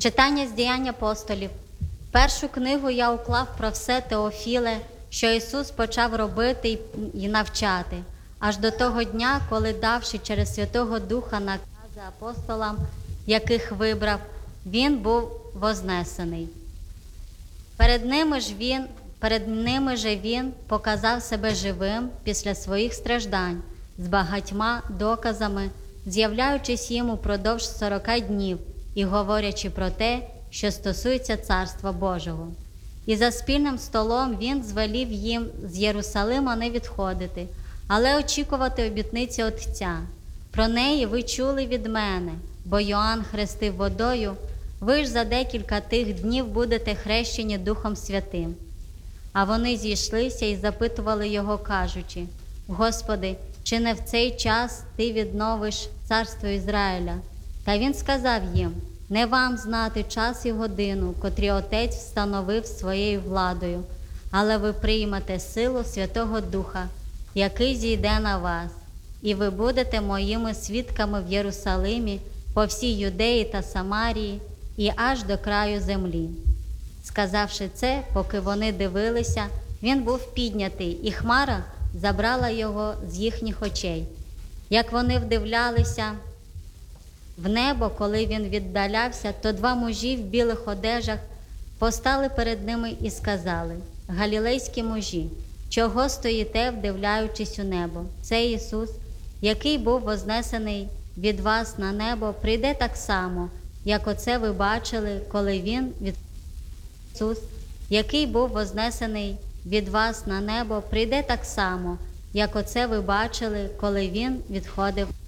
Читання з Діянь апостолів. Першу книгу я уклав про все, Теофіле, що Ісус почав робити і навчати, аж до того дня, коли, давши через Святого Духа накази апостолам, яких вибрав, Він був вознесений. Перед ними же Він показав себе живим після своїх страждань, з багатьма доказами, з'являючись їм упродовж 40 днів і говорячи про те, що стосується Царства Божого. І за спільним столом Він звелів їм з Єрусалима не відходити, але очікувати обітниці Отця. Про неї ви чули від мене, бо Йоанн хрестив водою, ви ж за декілька тих днів будете хрещені Духом Святим. А вони зійшлися і запитували його, кажучи: Господи, чи не в цей час Ти відновиш царство Ізраїля? Та Він сказав їм: не вам знати час і годину, котрі Отець встановив своєю владою, але ви приймете силу Святого Духа, який зійде на вас, і ви будете моїми свідками в Єрусалимі, по всій Юдеї та Самарії і аж до краю землі. Сказавши це, поки вони дивилися, він був піднятий, і хмара забрала його з їхніх очей. Як вони вдивлялися в небо, коли він віддалявся, то два мужі в білих одежах постали перед ними і сказали: Галілейські мужі, чого стоїте, вдивляючись у небо? Це Ісус, який був вознесений від вас на небо, прийде так само, як оце ви бачили, коли Він Ісус, який був вознесений від вас на небо, прийде так само, як оце ви бачили, коли Він відходив